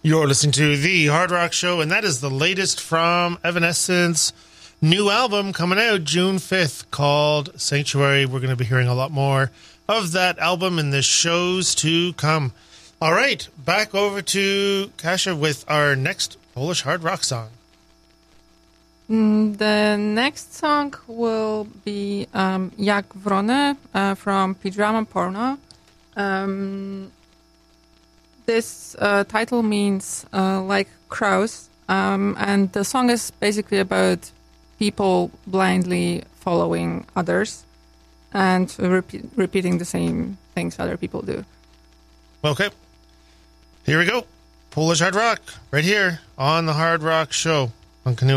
You're listening to The Hard Rock Show, and that is the latest from Evanescence. New album coming out June 5th called Sanctuary. We're going to be hearing a lot more of that album in the shows to come. All right, back over to Kasia with our next Polish hard rock song. The next song will be Jak Wrony from Pyjama Porno. This title means like crows, and the song is basically about people blindly following others and repeating the same things other people do. Okay, here we go. Polish hard rock, right here on the Hard Rock Show on Canoe